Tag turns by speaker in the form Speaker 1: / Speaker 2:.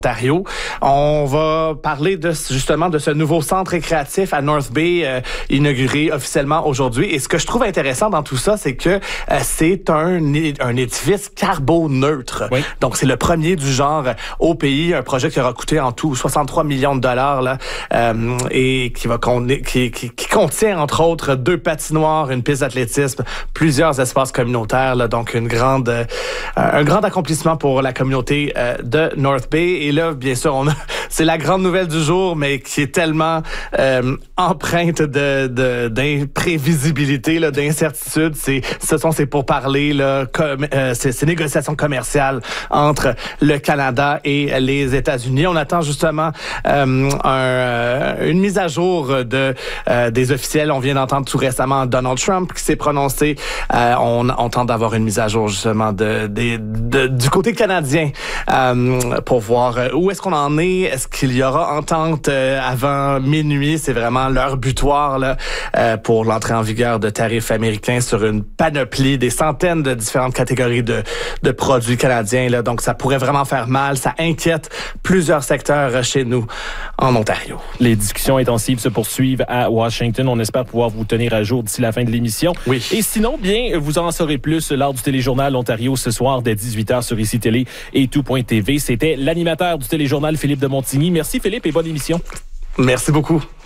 Speaker 1: Ontario. On va parler justement de ce nouveau centre récréatif à North Bay inauguré officiellement aujourd'hui. Et ce que je trouve intéressant dans tout ça, c'est que c'est un édifice carboneutre. Oui. Donc c'est le premier du genre au pays, un projet qui aura coûté en tout 63 millions de dollars là, et qui contient entre autres 2 patinoires, une piste d'athlétisme, plusieurs espaces communautaires. Là, donc un grand accomplissement pour la communauté de North Bay. Et là, bien sûr, c'est la grande nouvelle du jour, mais qui est tellement empreinte d'imprévisibilité, d'incertitude. Ce sont ces pourparlers, ces négociations commerciales entre le Canada et les États-Unis. On attend justement une mise à jour des officiels. On vient d'entendre tout récemment Donald Trump qui s'est prononcé. On tente d'avoir une mise à jour justement du côté canadien pour voir où est-ce qu'on en est. Est-ce qu'il y aura entente avant minuit? C'est vraiment l'heure butoir là, pour l'entrée en vigueur de tarifs américains sur une panoplie, des centaines de différentes catégories de produits canadiens. Là. Donc, ça pourrait vraiment faire mal. Ça inquiète plusieurs secteurs chez nous en Ontario.
Speaker 2: Les discussions intensives se poursuivent à Washington. On espère pouvoir vous tenir à jour d'ici la fin de l'émission.
Speaker 1: Oui.
Speaker 2: Et sinon, bien, vous en saurez plus lors du Téléjournal Ontario ce soir dès 18h sur ICI Télé et tout.tv. C'était l'animateur du Téléjournal, Philippe de Montigny. Merci Philippe et bonne émission.
Speaker 1: Merci beaucoup.